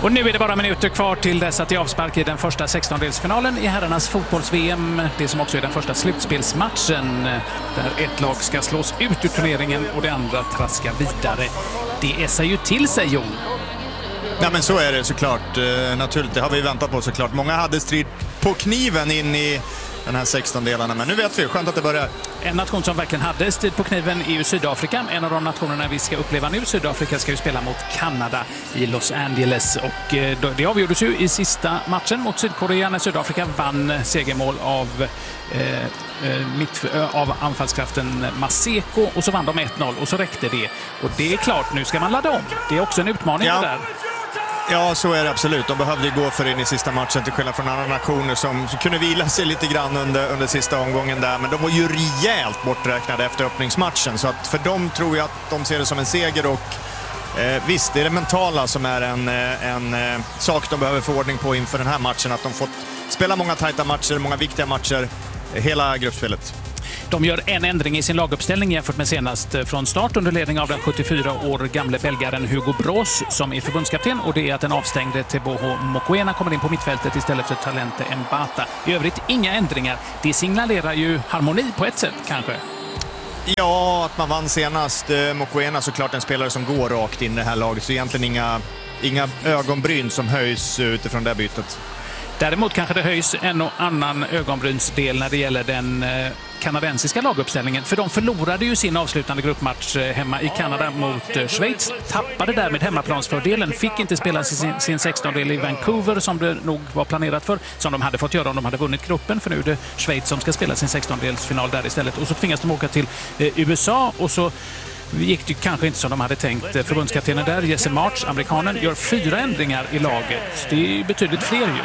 Och nu är det bara minuter kvar till dess att det är avspark i den första 16-delsfinalen i herrarnas fotbolls-VM. Det som också är den första slutspelsmatchen där ett lag ska slås ut ur turneringen och det andra traska vidare. Det essar ju till sig, Jon. Ja, men så är det såklart. Naturligt, det har vi väntat på såklart. Många hade strid på kniven in i den här 16-delarna, men nu vet vi, skönt att det börjar. En nation som verkligen hade strid på kniven är ju Sydafrika. En av de nationerna vi ska uppleva nu. Sydafrika ska ju spela mot Kanada i Los Angeles. Och det avgjordes ju i sista matchen mot Sydkorea när Sydafrika vann segermål av anfallskraften Maseko. Och så vann de 1-0 och så räckte det. Och det är klart, nu ska man ladda om. Det är också en utmaning det där. Ja, så är det absolut. De behövde gå för in i sista matchen till skillnad från andra nationer som kunde vila sig lite grann under sista omgången där. Men de var ju rejält borträknade efter öppningsmatchen. Så att för dem tror jag att de ser det som en seger. Och visst, det är det mentala som är en sak de behöver få ordning på inför den här matchen. Att de fått spela många tajta matcher, många viktiga matcher, hela gruppspelet. De gör en ändring i sin laguppställning jämfört med senast från start under ledning av den 74 år gamle belgaren Hugo Broos som är förbundskapten, och det är att den avstängde Teboho Mokoena kommer in på mittfältet istället för Talente Mbata. I övrigt inga ändringar. Det signalerar ju harmoni på ett sätt kanske. Ja, att man vann senast. Mokoena såklart en spelare som går rakt in i det här laget, så egentligen inga ögonbryn som höjs utifrån det bytet. Däremot kanske det höjs en och annan ögonbrynsdel när det gäller den kanadensiska laguppställningen. För de förlorade ju sin avslutande gruppmatch hemma i Kanada mot Schweiz. Tappade därmed hemmaplansfördelen. Fick inte spela sin 16-del i Vancouver som det nog var planerat för. Som de hade fått göra om de hade vunnit gruppen. För nu är det Schweiz som ska spela sin 16-delsfinal där istället. Och så tvingas de åka till USA och så gick det kanske inte som de hade tänkt. Förbundskaptenen där, Jesse March, amerikanen, gör 4 ändringar i laget. Det är betydligt fler ju.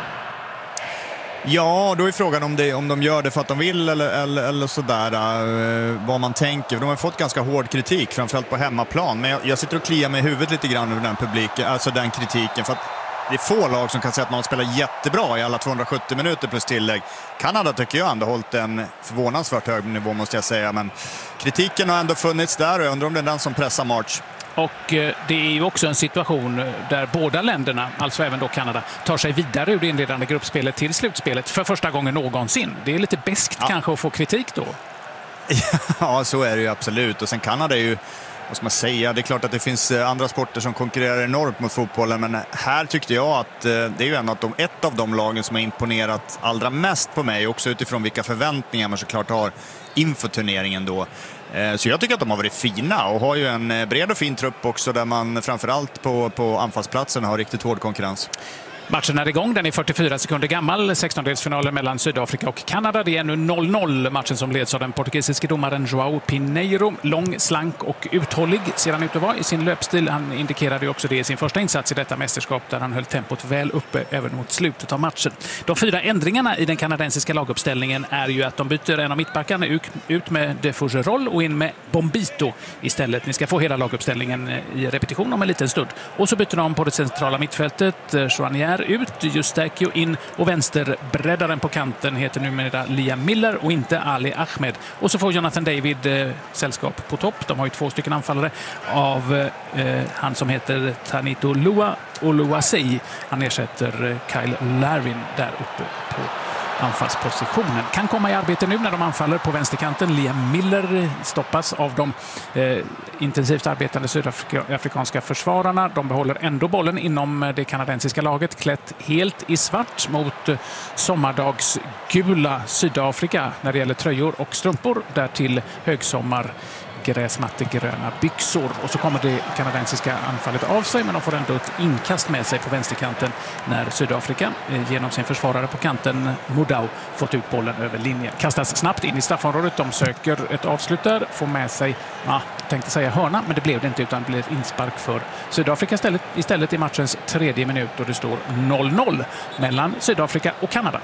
Ja, då är frågan om de gör det för att de vill eller sådär, vad man tänker. De har fått ganska hård kritik, framförallt på hemmaplan. Men jag sitter och kliar mig i huvudet lite grann över den publiken, alltså den kritiken. För att det är få lag som kan säga att man spelar jättebra i alla 270 minuter plus tillägg. Kanada tycker jag ändå hållit en förvånansvärt hög nivå, måste jag säga. Men kritiken har ändå funnits där och jag undrar om det är den som pressar March. Och det är ju också en situation där båda länderna, alltså även då Kanada, tar sig vidare ur det inledande gruppspelet till slutspelet för första gången någonsin. Det är lite beskt kanske att få kritik då. Ja, så är det ju absolut. Och sen Kanada är ju, vad ska man säga, det är klart att det finns andra sporter som konkurrerar enormt mot fotbollen, men här tyckte jag att det är ju ett av de lagen som har imponerat allra mest på mig, också utifrån vilka förväntningar man såklart har inför turneringen då. Så jag tycker att de har varit fina och har ju en bred och fin trupp också där man framförallt på anfallsplatsen har riktigt hård konkurrens. Matchen är igång, den är 44 sekunder gammal. 16-delsfinalen mellan Sydafrika och Kanada. Det är nu 0-0. Matchen som leds av den portugisiske domaren João Pinheiro. Lång, slank och uthållig ser han ut att vara i sin löpstil. Han indikerade ju också det i sin första insats i detta mästerskap där han höll tempot väl uppe även mot slutet av matchen. De 4 ändringarna i den kanadensiska laguppställningen är ju att de byter en av mittbackarna ut med De Fougerolles och in med Bombito istället. Ni ska få hela laguppställningen i repetition om en liten stund. Och så byter de på det centrala mittfältet. Joanier ut, Justekio in och vänsterbreddaren på kanten heter numera Liam Miller och inte Ali Ahmed. Och så får Jonathan David sällskap på topp. De har ju 2 stycken anfallare av han som heter Tanito Lua Oluwasei. Han ersätter Kyle Larvin där uppe på anfallspositionen. Kan komma i arbete nu när de anfaller på vänsterkanten. Liam Miller stoppas av de intensivt arbetande sydafrikanska försvararna. De behåller ändå bollen inom det kanadensiska laget, klätt helt i svart mot sommardagsgula Sydafrika när det gäller tröjor och strumpor. Därtill högsommar gräsmattegröna byxor. Och så kommer det kanadensiska anfallet av sig, men de får ändå ett inkast med sig på vänsterkanten när Sydafrika genom sin försvarare på kanten Modau fått ut bollen över linjen. Kastas snabbt in i straffområdet. De söker ett avslut där, får med sig, jag tänkte säga hörna, men det blev det inte utan det blev inspark för Sydafrika istället i matchens 3:e minut och det står 0-0 mellan Sydafrika och Kanada.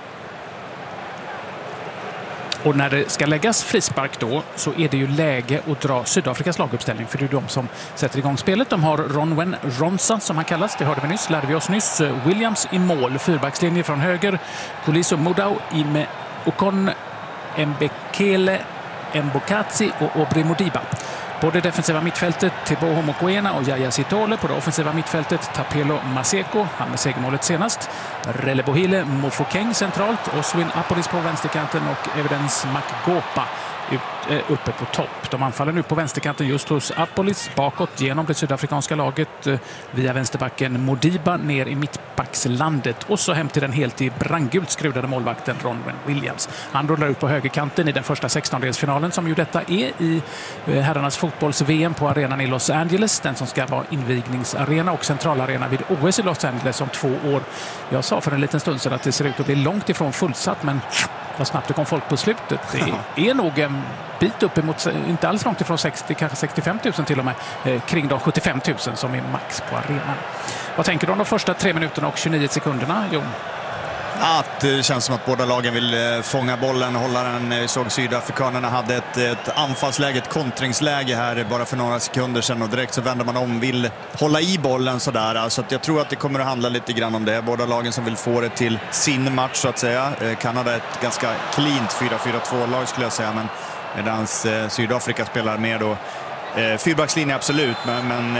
Och när det ska läggas frispark då så är det ju läge att dra Sydafrikas laguppställning, för det är de som sätter igång spelet. De har Ronwen Ronsa som han kallas, det hörde vi nyss, lärde vi oss nyss. Williams i mål, 4-backslinje från höger. Kuliso Modau, Ime Okon, Mbekele, Mbokatsi och Obri Modiba. På det defensiva mittfältet Teboho Mokoena och Yaya Sitole. På det offensiva mittfältet Tapelo Maseko, han med segermålet senast. Relebohile Mofokeng centralt. Oswin Apolis på vänsterkanten och Evidence Makgopa uppe på topp. De anfaller nu på vänsterkanten just hos Apolis, bakåt genom det sydafrikanska laget via vänsterbacken Modiba ner i mittbackslandet och så hem till den helt i brandgult skrudade målvakten Ronwen Williams. Han rullar ut på högerkanten i den första 16-delsfinalen som ju detta är i herrarnas fotbolls-VM på arenan i Los Angeles, den som ska vara invigningsarena och centralarena vid OS i Los Angeles om 2 år. Jag sa för en liten stund sedan att det ser ut att bli långt ifrån fullsatt, men vad snabbt det kom folk på slutet. Det är nog en bit uppemot, inte alls långt ifrån 60, kanske 65 000 till och med, kring de 75 000 som är max på arenan. Vad tänker du om de första 3 minuterna och 29 sekunderna, Jon? Att det känns som att båda lagen vill fånga bollen, hålla den. Vi såg sydafrikanerna hade ett anfallsläge, ett kontringsläge här bara för några sekunder sedan och direkt så vänder man om, vill hålla i bollen sådär. Så att jag tror att det kommer att handla lite grann om det. Båda lagen som vill få det till sin match så att säga. Kanada är ett ganska cleant 4-4-2-lag skulle jag säga, men medan Sydafrika spelar mer då fyrbackslinje absolut, men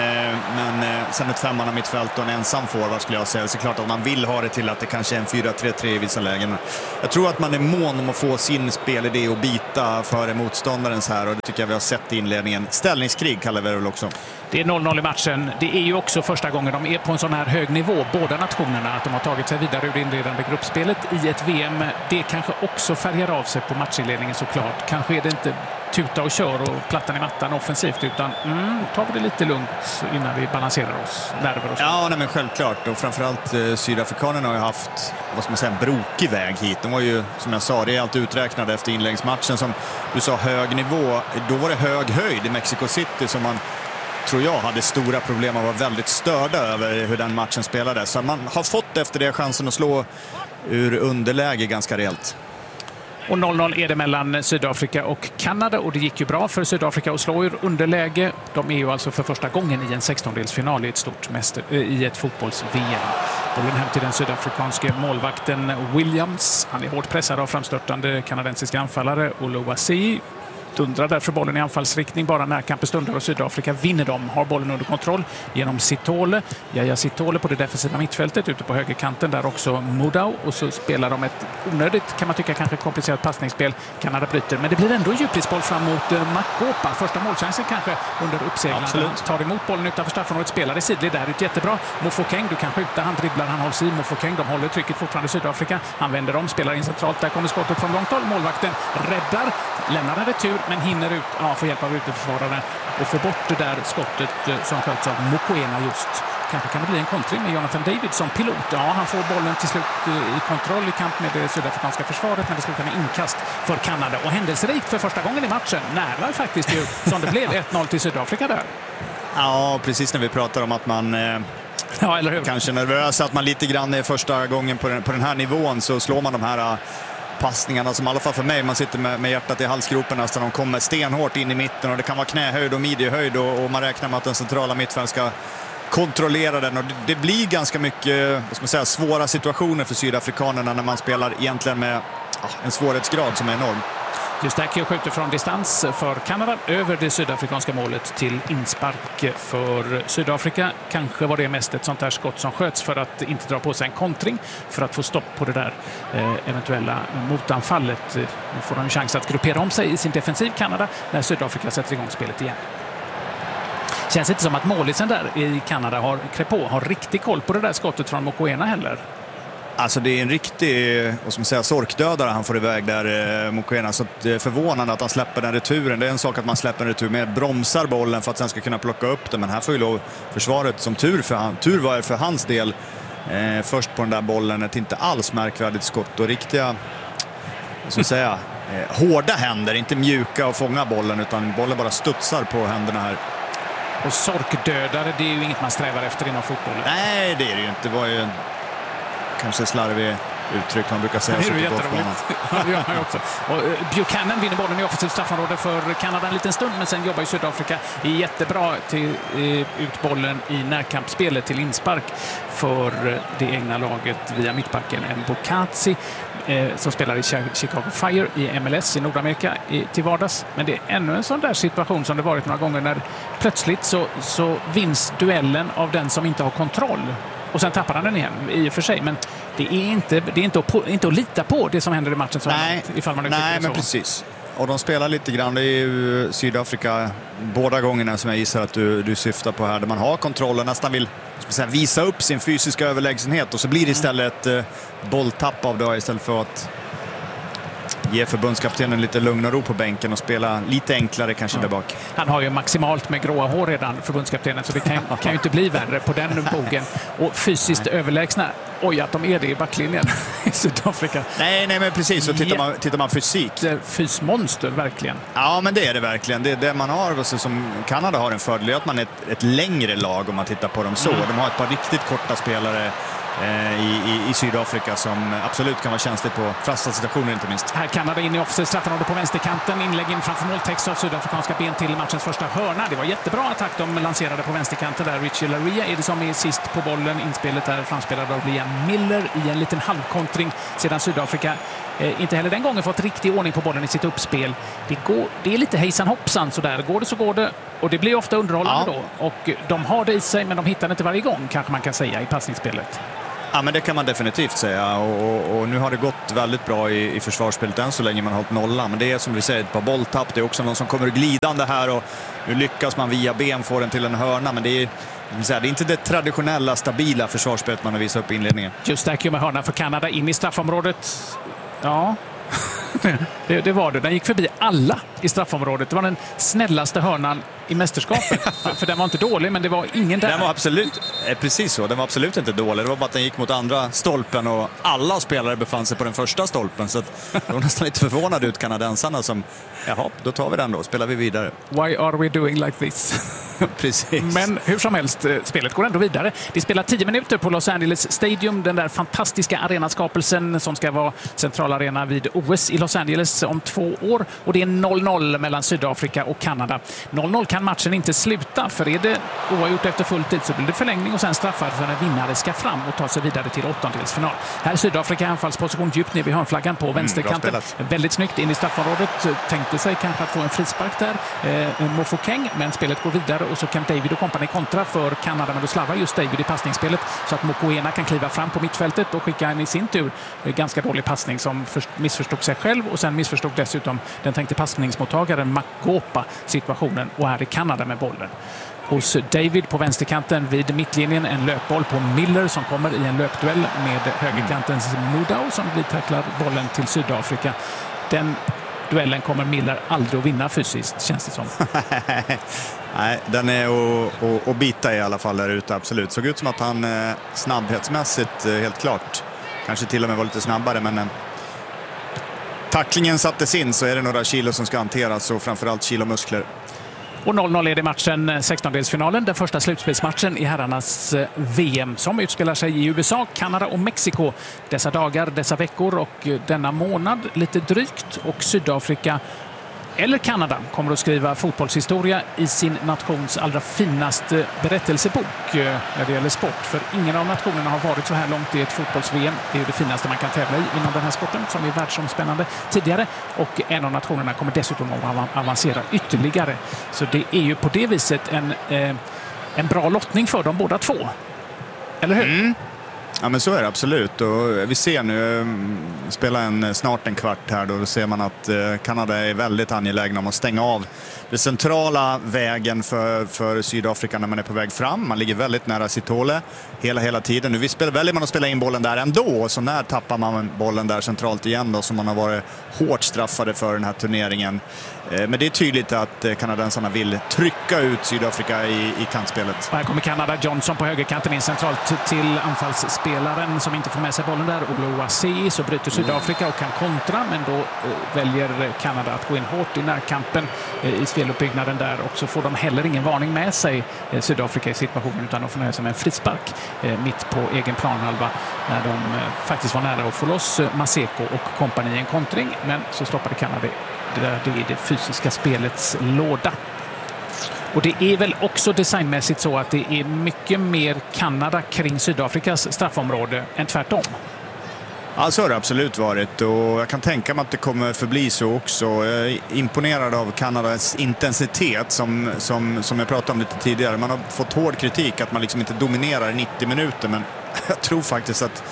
sen ett femmanna mittfält och en ensam forward skulle jag säga. Så klart att man vill ha det till att det kanske är en 4-3-3 i vissa lägen. Jag tror att man är mån om att få sin spelidé och bita före motståndarens här, och det tycker jag vi har sett i inledningen. Ställningskrig kallar vi det väl också. Det är 0-0 i matchen. Det är ju också första gången de är på en sån här hög nivå, båda nationerna, att de har tagit sig vidare ur det inledande gruppspelet i ett VM. Det kanske också färgar av sig på matchinledningen såklart. Kanske är det inte tuta och kör och plattan i mattan offensivt, utan tar vi det lite lugnt innan vi balanserar oss, nerver och så. Ja, nej, men självklart. Och framförallt sydafrikanerna har ju haft, vad ska man säga, en brokig väg hit. De var ju, som jag sa, rejält uträknade efter inläggsmatchen. Som du sa, hög nivå. Då var det hög höjd i Mexico City som man, tror jag, hade stora problem och var väldigt störda över hur den matchen spelades. Så man har fått efter det chansen att slå ur underläge ganska rejält. Och 0-0 är det mellan Sydafrika och Kanada, och det gick ju bra för Sydafrika att slå ur underläge. De är ju alltså för första gången i en 16-delsfinal i ett fotbolls-VM. Bollen hem till den sydafrikanske målvakten Williams. Han är hårt pressad av framstörtande kanadensiska anfallare Oluwase. Dundrar därför bollen i anfallsriktning bara närkampen stundar och Sydafrika vinner dem. Har bollen under kontroll genom Sitole. Yaya Sitole på det defensiva mittfältet ute på högerkanten, där också Mudau, och så spelar de ett onödigt, kan man tycka, kanske komplicerat passningsspel. Kanada bryter, men det blir ändå djupledsboll fram mot Makgopa. Första målchansen kanske under uppseglande. Han tar emot bollen utanför straffområdet, spelar i sidled där ut jättebra. Mofokeng, du kan skjuta, han dribblar, han hålls i. Mofokeng, de håller trycket fortfarande Sydafrika. Han vänder om, spelar in centralt, där kommer skottet från långt håll. Målvakten räddar, lämnar en retur, men hinner ut, får hjälp av uteförsvarare och får bort det där skottet som sköts av Mokoena just. Kanske kan det bli en kontring med Jonathan David som pilot. Ja, han får bollen till slut i kontroll i kamp med det sydafrikanska försvaret, men det slutar med inkast för Kanada. Och händelserikt för första gången i matchen. Nära faktiskt ju, som det blev 1-0 till Sydafrika där. Ja, precis när vi pratar om att man eller hur? Kanske nervös, att man lite grann är första gången på den här nivån, så slår man de här passningarna som i alla fall för mig, man sitter med hjärtat i halsgropen nästan, de kommer stenhårt in i mitten och det kan vara knähöjd och midjehöjd och man räknar med att den centrala mittfältet ska kontrollera den, och det blir ganska mycket, vad ska man säga, svåra situationer för sydafrikanerna när man spelar egentligen med en svårighetsgrad som är enorm. Just där skjuter från distans för Kanada över det sydafrikanska målet till inspark för Sydafrika. Kanske var det mest ett sånt här skott som sköts för att inte dra på sig en kontring, för att få stopp på det där eventuella motanfallet. Nu får de en chans att gruppera om sig i sin defensiv, Kanada, när Sydafrika sätter igång spelet igen. Känns inte som att målisen där i Kanada har riktig koll på det där skottet från Mokoena heller. Alltså det är en riktig, vad ska man säga, sorkdödare han får iväg där, Mokoena. Så det är förvånande att han släpper den returen. Det är en sak att man släpper en retur med bromsar bollen för att sen ska kunna plocka upp den. Men här får ju lov försvaret som tur var för hans del. Först på den där bollen, ett inte alls märkvärdigt skott och riktiga, vad ska man säga, hårda händer, inte mjuka och fånga bollen, utan bollen bara studsar på händerna här. Och sorkdödare, det är ju inget man strävar efter inom fotbollen. Nej, det är det ju inte. Det var ju kanske slarvig uttryck man brukar säga. Det är jätteroligt. Det gör man också. Och Buchanan vinner bollen i offensivt straffområde för Kanada en liten stund, men sen jobbar ju Sydafrika jättebra till ut bollen i närkampsspelet till inspark för det egna laget via mittbacken Mbokatsi som spelar i Chicago Fire i MLS i Nordamerika till vardags. Men det är ännu en sån där situation som det varit några gånger när plötsligt så vinns duellen av den som inte har kontroll. Och sen tappar han den igen i och för sig. Men det är inte att lita på det som händer i matchen. Ifall man nej, men precis. Och de spelar lite grann. Det är ju Sydafrika båda gångerna som jag gissar att du syftar på här. Där man har kontrollen, nästan vill visa upp sin fysiska överlägsenhet. Och så blir det istället ett bolltapp av det istället för att ge förbundskaptenen lite lugn och ro på bänken och spela lite enklare kanske där bak. Han har ju maximalt med gråa hår redan, förbundskaptenen, så det kan ju inte bli värre på den bogen. Och fysiskt överlägsna, att de är det i backlinjen i Sydafrika. Nej, men precis. Så tittar man fysik. Fysmonster, verkligen. Ja, men det är det verkligen. Det är det man har, som Kanada har en fördel, att man är ett längre lag om man tittar på dem så. De har ett par riktigt korta spelare i Sydafrika som absolut kan vara känsligt på fasta situationer inte minst. Här Kanada in i offensiv straffområde på vänsterkanten. Inlägg in framför måltext av sydafrikanska ben till matchens första hörna. Det var jättebra attack de lanserade på vänsterkanten där. Richie Laryea är det som är sist på bollen. Inspelet är framspelad av Liam Miller i en liten halvkontring sedan Sydafrika inte heller den gången fått riktig ordning på bollen i sitt uppspel. Det är lite hejsan hoppsan sådär. Går det så går det. Och det blir ofta underhållande då. Och de har det i sig, men de hittar det inte varje gång, kanske man kan säga, i passningsspelet. Ja, men det kan man definitivt säga. Och nu har det gått väldigt bra i försvarsspelet än så länge man har hållit nollan. Men det är som vi säger ett par bolltapp. Det är också någon som kommer glidande här och nu lyckas man via ben få den till en hörna. Men det är inte det traditionella, stabila försvarsspelet man har visat upp i inledningen. Just där med hörna för Kanada in i straffområdet. Ja, det var det. Den gick förbi alla i straffområdet. Det var den snällaste hörnan i mästerskapet. för den var inte dålig, men det var ingen där. Den var absolut, precis så. Den var absolut inte dålig. Det var bara att den gick mot andra stolpen och alla spelare befann sig på den första stolpen. Så att det var nästan lite förvånad ut kanadensarna som, då tar vi den då. Spelar vi vidare. Why are we doing like this? Precis. Men hur som helst, spelet går ändå vidare. Det spelar 10 minuter på Los Angeles Stadium, den där fantastiska arenaskapelsen som ska vara centralarena vid OS i Los Angeles om 2 år. Och det är 0-0 mellan Sydafrika och Kanada. 0-0 kan matchen inte sluta, för är det oavgjort efter full tid så blir det förlängning och sen straffar för en vinnare ska fram och ta sig vidare till åttondelsfinal. Här är Sydafrika i anfallsposition djupt ner vid hörnflaggan på vänsterkanten. Väldigt snyggt in i straffområdet. Tänkte sig kanske att få en frispark där. Mofokeng, men spelet går vidare och så kan David och kompani kontra för Kanada, men då slarvar just David i passningsspelet så att Mokoena kan kliva fram på mittfältet och skicka en i sin tur ganska dålig passning som missförstod sig själv och sen missförstod dessutom den tänkte passningsmottagaren Makopa situationen och är i Kanada med bollen. Hos David på vänsterkanten vid mittlinjen en löpboll på Miller som kommer i en löpduell med högerkantens Mudau som blir tacklar bollen till Sydafrika. Den duellen kommer Miller aldrig att vinna fysiskt, känns det som. Nej, den är att bita i alla fall där ute, absolut. Såg ut som att han snabbhetsmässigt helt klart kanske till och med var lite snabbare, men tacklingen sattes in så är det några kilo som ska hanteras och framförallt kilomuskler. Och 0-0 är det matchen 16-delsfinalen, den första slutspelsmatchen i herrarnas VM som utspelar sig i USA, Kanada och Mexiko dessa dagar, dessa veckor och denna månad lite drygt. Och Sydafrika eller Kanada kommer att skriva fotbollshistoria i sin nations allra finaste berättelsebok när det gäller sport. För ingen av nationerna har varit så här långt i ett fotbolls-VM. Det är ju det finaste man kan tävla i inom den här sporten som är världsomspännande tidigare. Och en av nationerna kommer dessutom att avancera ytterligare. Så det är ju på det viset en bra lottning för dem båda två. Eller hur? Mm. Ja, men så är det absolut. Och vi ser nu snart en kvart här då ser man att Kanada är väldigt angelägna om att stänga av den centrala vägen för Sydafrika när man är på väg fram. Man ligger väldigt nära sitt hål hela tiden. Nu väljer man att spela in bollen där ändå, så när tappar man bollen där centralt igen då, som man har varit hårt straffade för den här turneringen. Men det är tydligt att kanadensarna vill trycka ut Sydafrika i kantspelet. Här kommer Kanada. Johnson på högerkanten in centralt till anfallsspelaren som inte får med sig bollen där. Oluwaseyi, så bryter Sydafrika och kan kontra, men då väljer Kanada att gå in hårt i närkampen i speluppbyggnaden där, och så får de heller ingen varning med sig, Sydafrika, i situationen, utan de får nöja sig med en frispark mitt på egen planhalva när de faktiskt var nära att få loss Maseko och kompani i en kontring, men så stoppade Kanada det är det fysiska spelets låda. Och det är väl också designmässigt så att det är mycket mer Kanada kring Sydafrikas straffområde än tvärtom. Ja, så har det absolut varit, och jag kan tänka mig att det kommer förbli så också. Jag är imponerad av Kanadas intensitet som jag pratade om lite tidigare. Man har fått hård kritik att man liksom inte dominerar i 90 minuter, men jag tror faktiskt att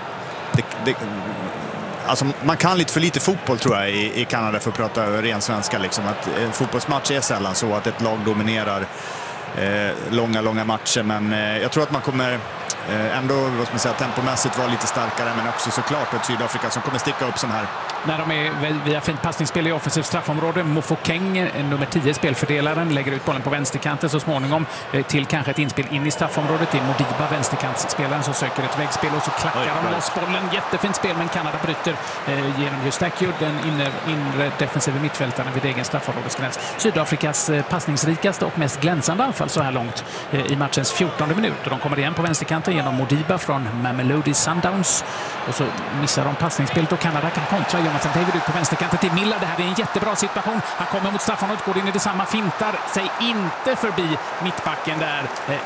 alltså man kan lite för lite fotboll, tror jag, i Kanada, för att prata ren svenska. Liksom. Att en fotbollsmatch är sällan så att ett lag dominerar långa matcher. Men jag tror att man kommer ändå, vad ska man säga, tempomässigt vara lite starkare, men också såklart ett Sydafrika som kommer sticka upp som här. När de är via fint passningsspel i offensivt straffområde, Mofokeng, nummer 10, spelfördelaren, lägger ut bollen på vänsterkanten så småningom till kanske ett inspel in i straffområdet till Modiba, vänsterkantsspelaren, som söker ett vägspel, och så klackar de loss bollen. Jättefint spel, men Kanada bryter genom Eustáquio, den inre defensiva mittfältaren vid egen straffområdesgräns. Sydafrikas passningsrikaste och mest glänsande anfall så här långt i matchens 14:e minut, och de kommer igen på vänsterkanten genom Modiba från Mamelodi Sundowns, och så missar de passningsspelet och Kanada kan kontra. Jonathan David ut på vänsterkanten till Milla. Det här är en jättebra situation. Han kommer mot straffområdet, går in i detsamma, fintar sig inte förbi mittbacken där.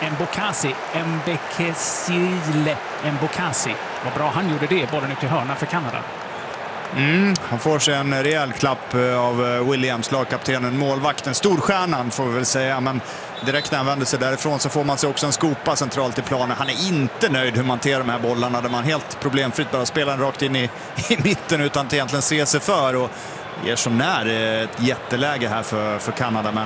Mbokasi. Vad bra han gjorde det. Bollen ut i hörna för Kanada. Han får sig en rejäl klapp av Williams, lagkaptenen, målvakten, storstjärnan får vi väl säga, men direkt när han vänder sig därifrån så får man sig också en skopa centralt i planen. Han är inte nöjd hur man hanterar de här bollarna, där man helt problemfritt bara spelar den rakt in i mitten utan att egentligen se sig för, och ger som när ett jätteläge här för Kanada, men